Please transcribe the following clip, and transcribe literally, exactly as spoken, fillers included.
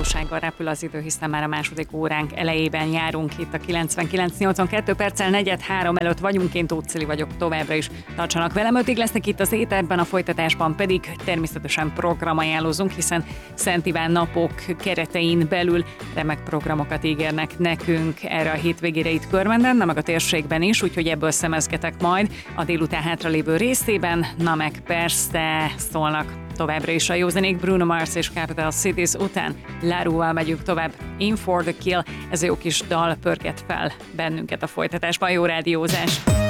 gyorsasággal repül az idő, hiszen már a második óránk elejében járunk itt a kilencvenkilenc nyolcvankettő perccel, negyed három előtt vagyunk, én Tóth Cili vagyok, továbbra is tartsanak velem, ötig lesznek itt az éterben, a folytatásban pedig természetesen programajánlózunk, hiszen Szent Iván napok keretein belül remek programokat ígérnek nekünk erre a hétvégére itt Körmenden, na meg a térségben is, úgyhogy ebből szemezgetek majd a délután hátralévő részében, na meg persze szólnak továbbra is a jó zenék, Bruno Mars és Capital Cities után Lárúval megyünk tovább, In for the Kill, ez a jó kis dal pörget fel bennünket a folytatásban, jó rádiózás!